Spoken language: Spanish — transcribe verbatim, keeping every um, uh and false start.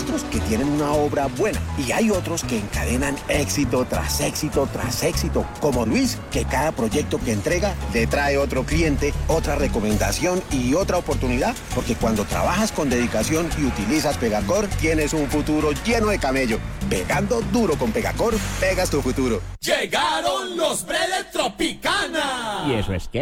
maestros que tienen una obra buena y hay otros que encadenan éxito tras éxito tras éxito, como Luis, que cada proyecto que entrega le trae otro cliente, otra recomendación y otra oportunidad, porque cuando trabajas con dedicación y utilizas Pegacor, tienes un futuro lleno de camello. Pegando duro con Pegacor, pegas tu futuro. ¡Llegaron los Bredes Tropicana! ¿Y eso es qué?